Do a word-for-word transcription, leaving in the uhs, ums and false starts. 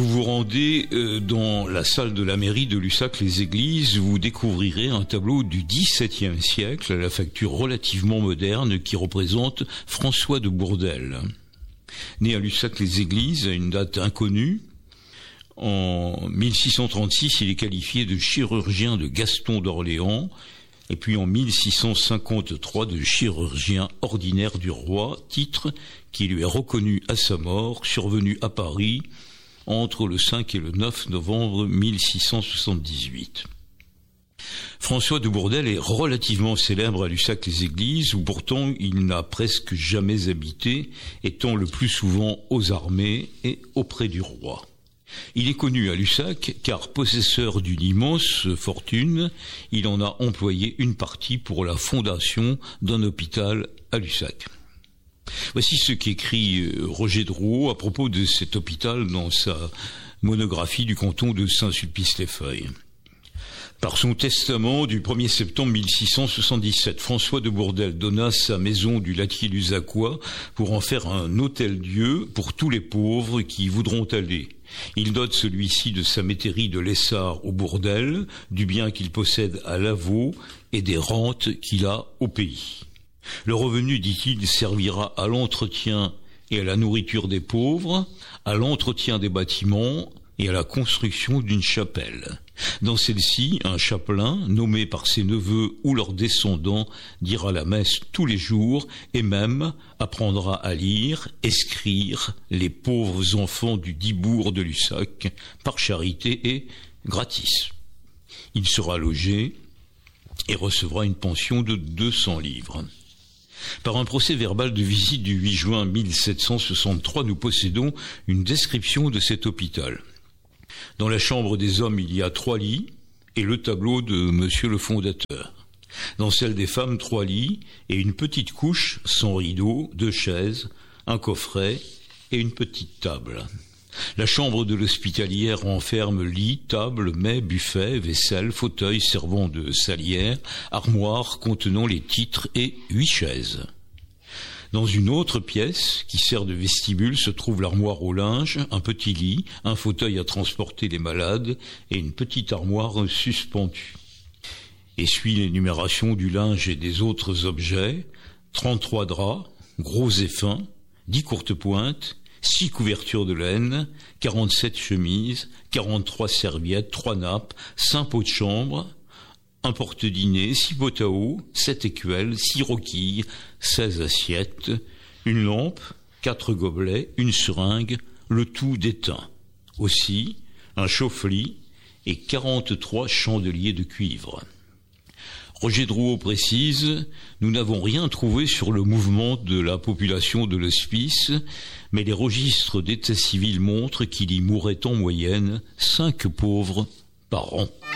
Vous vous rendez euh, dans la salle de la mairie de Lussac-les-Églises, vous découvrirez un tableau du dix-septième siècle à la facture relativement moderne qui représente François de Bourdelle. Né à Lussac-les-Églises à une date inconnue, en mille six cent trente-six, il est qualifié de chirurgien de Gaston d'Orléans, et puis en mille six cent cinquante-trois de chirurgien ordinaire du roi, titre qui lui est reconnu à sa mort, survenu à Paris entre le cinq et le neuf novembre mille six cent soixante-dix-huit. François de Bourdelle est relativement célèbre à Lussac-les-Églises, où pourtant il n'a presque jamais habité, étant le plus souvent aux armées et auprès du roi. Il est connu à Lussac car, possesseur d'une immense fortune, il en a employé une partie pour la fondation d'un hôpital à Lussac. Voici ce qu'écrit Roger Drouot à propos de cet hôpital dans sa monographie du canton de Saint-Sulpice-les-Feuilles. Par son testament du premier septembre mille six cent soixante-dix-sept, François de Bourdelle donna sa maison du Latier-Lusacois pour en faire un hôtel-dieu pour tous les pauvres qui y voudront aller. Il dote celui-ci de sa métairie de l'Essard au Bourdelle, du bien qu'il possède à Lavaux et des rentes qu'il a au pays. Le revenu, dit-il, servira à l'entretien et à la nourriture des pauvres, à l'entretien des bâtiments et à la construction d'une chapelle. Dans celle-ci, un chapelain, nommé par ses neveux ou leurs descendants, dira la messe tous les jours et même apprendra à lire, écrire les pauvres enfants du dit bourg de Lussac, par charité et gratis. Il sera logé et recevra une pension de deux cents livres. Par un procès verbal de visite du huit juin mille sept cent soixante-trois, nous possédons une description de cet hôpital. Dans la chambre des hommes, il y a trois lits et le tableau de monsieur le fondateur. Dans celle des femmes, trois lits et une petite couche sans rideau, deux chaises, un coffret et une petite table. La chambre de l'hospitalière renferme lit, table, mets, buffet, vaisselle, fauteuil servant de salière, armoire contenant les titres et huit chaises. Dans une autre pièce, qui sert de vestibule, se trouve l'armoire au linge, un petit lit, un fauteuil à transporter les malades et une petite armoire suspendue. Et suit l'énumération du linge et des autres objets, trente-trois draps, gros et fins, dix courtes pointes, six couvertures de laine, quarante-sept chemises, quarante-trois serviettes, trois nappes, cinq pots de chambre, un porte-dîner, six pots à eau, sept écuelles, six roquilles, seize assiettes, une lampe, quatre gobelets, une seringue, le tout d'étain. Aussi, un chauffe-lit et quarante-trois chandeliers de cuivre. Roger Drouot précise, nous n'avons rien trouvé sur le mouvement de la population de l'hospice, mais les registres d'état civil montrent qu'il y mourait en moyenne cinq pauvres par an.